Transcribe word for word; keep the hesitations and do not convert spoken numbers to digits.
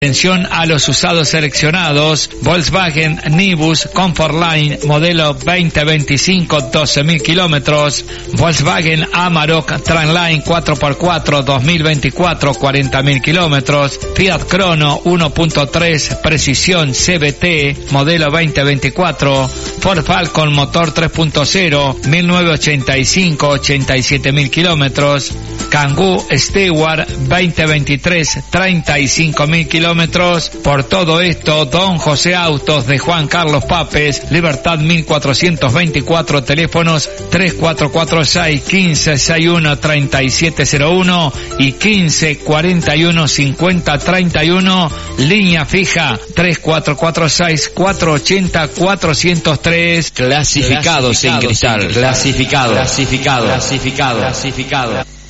Atención a los usados seleccionados: Volkswagen Nibus Comfortline modelo veinte veinticinco, doce mil kilómetros, Volkswagen Amarok Trendline cuatro por cuatro dos mil veinticuatro, cuarenta mil kilómetros, Fiat Crono uno punto tres Precisión C V T modelo veinte veinticuatro, Ford Falcon motor tres punto cero mil novecientos ochenta y cinco, ochenta y siete mil kilómetros, Kangoo Stewart veinte veintitrés, treinta y cinco mil kilómetros. Por todo esto, Don José Autos de Juan Carlos Papes, Libertad mil cuatrocientos veinticuatro, teléfonos tres cuatro cuatro seis, quince sesenta y uno, treinta y siete cero uno y quince cuarenta y uno, cincuenta treinta y uno, línea fija tres cuatro cuatro seis, cuatro ochenta, cuatrocientos tres. Clasificados en cristal, clasificado, clasificado, clasificado, clasificado.